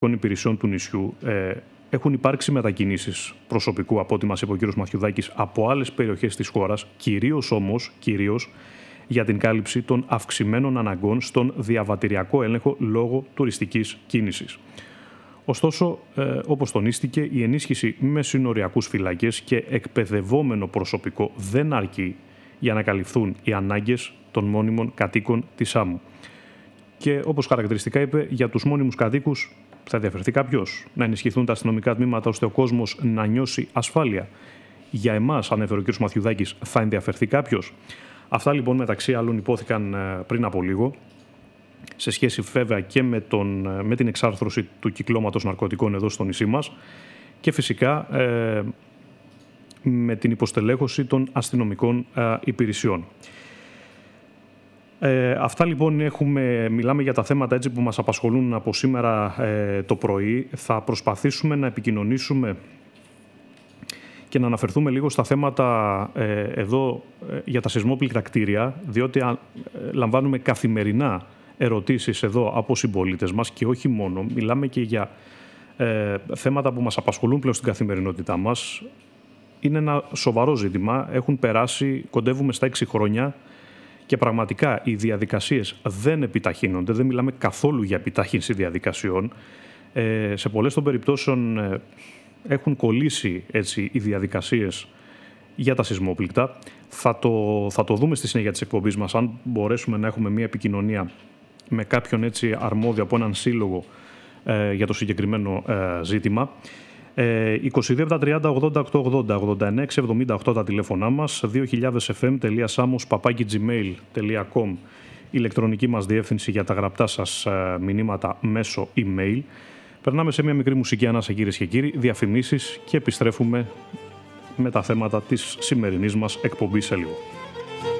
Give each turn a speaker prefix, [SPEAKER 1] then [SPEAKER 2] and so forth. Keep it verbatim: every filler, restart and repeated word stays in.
[SPEAKER 1] των υπηρεσιών του νησιού, ε, έχουν υπάρξει μετακινήσεις προσωπικού, από ό,τι μας είπε ο κ. Μαθιουδάκης, από άλλες περιοχές της χώρας, κυρίως όμως, κυρίως για την κάλυψη των αυξημένων αναγκών στον διαβατηριακό έλεγχο λόγω τουριστικής κίνησης. Ωστόσο, ε, όπως τονίστηκε, η ενίσχυση με συνοριακούς φυλακές και εκπαιδευόμενο προσωπικό δεν αρκεί για να καλυφθούν οι ανάγκες των μόνιμων κατοίκων της Σάμου. Και όπως χαρακτηριστικά είπε, για τους μόνιμους κατοίκους θα ενδιαφερθεί κάποιος να ενισχυθούν τα αστυνομικά τμήματα ώστε ο κόσμος να νιώσει ασφάλεια. Για εμάς, ανέφερε ο κ. Μαθιουδάκης, θα ενδιαφερθεί κάποιος. Αυτά λοιπόν μεταξύ άλλων υπόθηκαν πριν από λίγο, σε σχέση βέβαια και με, τον, με την εξάρθρωση του κυκλώματος ναρκωτικών εδώ στο νησί μας και φυσικά ε, με την υποστελέχωση των αστυνομικών ε, υπηρεσιών. Ε, αυτά λοιπόν έχουμε, μιλάμε για τα θέματα έτσι που μας απασχολούν από σήμερα ε, το πρωί. Θα προσπαθήσουμε να επικοινωνήσουμε και να αναφερθούμε λίγο στα θέματα ε, εδώ ε, για τα σεισμόπληκτα κτίρια, διότι ε, λαμβάνουμε καθημερινά ερωτήσεις εδώ από συμπολίτες μας και όχι μόνο. Μιλάμε και για ε, θέματα που μας απασχολούν πλέον στην καθημερινότητά μας. Είναι ένα σοβαρό ζήτημα. Έχουν περάσει, κοντεύουμε στα έξι χρόνια και πραγματικά οι διαδικασίες δεν επιταχύνονται. Δεν μιλάμε καθόλου για επιτάχυνση διαδικασιών. Ε, σε πολλές των περιπτώσεων ε, έχουν κολλήσει έτσι, οι διαδικασίες για τα σεισμόπληκτα. Θα το, θα το δούμε στη συνέχεια της εκπομπής μας, αν μπορέσουμε να έχουμε μια επικοινωνία με κάποιον έτσι αρμόδιο από έναν σύλλογο ε, για το συγκεκριμένο ε, ζήτημα. Ε, είκοσι δύο επτακόσια τριάντα ογδόντα οκτακόσια ογδόντα ογδόντα εννέα εξακόσια εβδομήντα οκτώ τα τηλέφωνά μας, δύο χιλιάδες εφ εμ τελεία samos παπάκι gmail τελεία com ηλεκτρονική μας διεύθυνση για τα γραπτά σας ε, μηνύματα μέσω email. Περνάμε σε μια μικρή μουσική ανάσα, κυρίες και κύριοι, διαφημίσεις και επιστρέφουμε με τα θέματα της σημερινής μας εκπομπής σε λίγο.